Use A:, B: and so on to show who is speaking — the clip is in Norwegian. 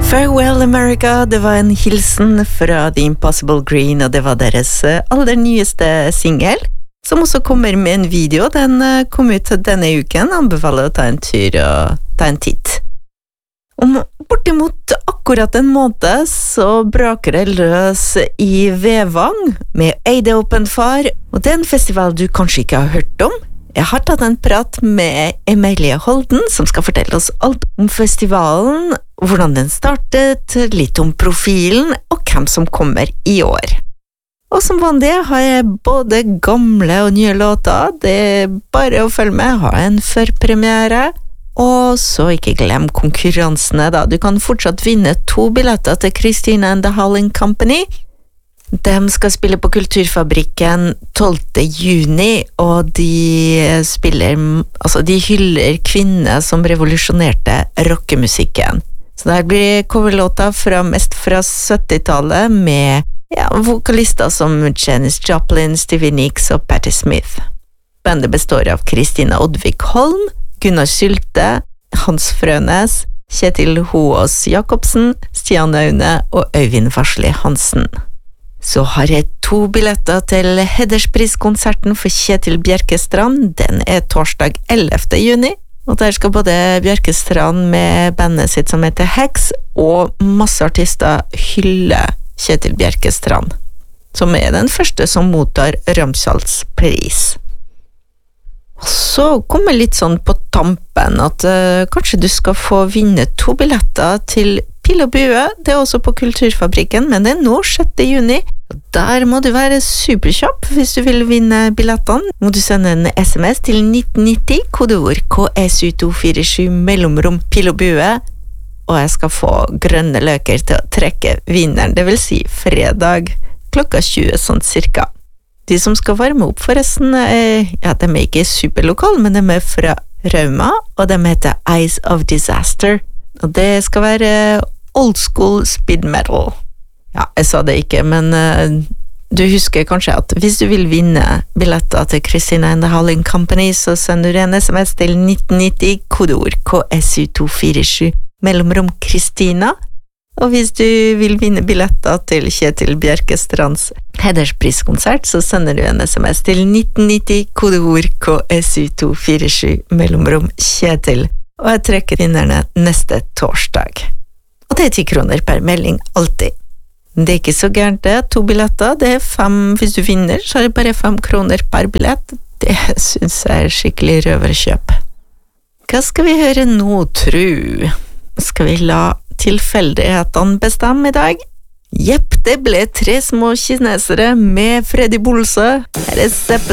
A: Farewell America, det var en hilsen fra The Impossible Green, og det var deres aller nyeste single, som også kommer med en video. Den kom ut denne uken, anbefaler å ta en tur og ta en titt. Om bortimot akkurat en måned så braker det løs i Vevang med Eide Open Far, og det er en festival du kanskje ikke har hørt om. Jeg har tatt en prat med Emilie Holden, som skal fortelle oss alt om festivalen, hvordan den startet, litt om profilen, og hvem som kommer i år. Og som vanlig har jeg både gamle og nye låter, det er bare å følge med, ha en førpremiere, og så ikke glem konkurransene da. Du kan fortsatt vinne 2 billetter til Christina and the Howling Company. De skal spille på Kulturfabrikken 12. juni, og de hyller kvinner som revolusjonerte rockemusikken. Så der blir coverlåta mest fra 70-tallet med vokalister som Janis Joplin, Stevie Nicks og Patti Smith. Bandet består av Kristina Oddvik Holm, Gunnar Sylte, Hans Frønes, Kjetil Hoås Jakobsen, Stian Aune og Øyvind Varsli Hansen. Så har jeg 2 billetter til hederspriskonserten for Kjetil Bjerkestrand. Den er torsdag 11. juni, og der skal både Bjerkestrand med bandet sitt som heter Hex, og masse artister hylle Kjetil Bjerkestrand, som er den første som mottar Ramsals pris. Og så kommer litt sånn på tampen at kanskje du skal få vinne 2 billetter til Pil og Bue. Det er også på Kulturfabrikken, men det er nå 6. juni. Der må du være superkjapp hvis du vil vinne billettene. Må du sende en SMS til 1990, kodeord KSU247 mellomrom Pil og Bue, og jeg skal få grønne løker til å trekke vinneren, det vil si fredag klokka 20 sånn cirka. De som skal varme opp forresten, de er ikke superlokal, men de er fra Rauma, og de heter Eyes of Disaster. Og det skal være old school speed metal. Ja, jeg sa det ikke, men du husker kanskje at hvis du vil vinne billetter til Christina and the Howling Company, så sender du en SMS til 1990, kodeord KSU247 mellomrom Kristina. Og hvis du vil vinne billetter til Kjetil Bjerkestrands hederspriskonsert, så sender du en SMS til 1990, kodeord KSU247 mellomrom Kjetil. Og jeg trekker vinnerne neste torsdag. Og det er 10 kroner per melding, alltid. Det er ikke så gærent det, 2 billetter, det er 5, hvis du vinner, så er det bare 5 kroner per billett. Det synes jeg er skikkelig røverkjøp. Hva skal vi høre nå, tru? Skal vi la tilfeldighetene bestemme i dag? Jepp, det ble 3 små kinesere med Freddy Bolse. Her er